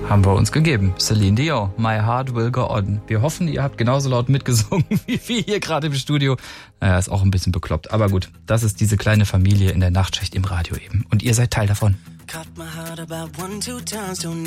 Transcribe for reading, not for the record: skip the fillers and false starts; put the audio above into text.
haben wir uns gegeben. Celine Dion, My Heart Will Go On. Wir hoffen, ihr habt genauso laut mitgesungen wie wir hier gerade im Studio. Naja, ist auch ein bisschen bekloppt. Aber gut, das ist diese kleine Familie in der Nachtschicht im Radio eben. Und ihr seid Teil davon.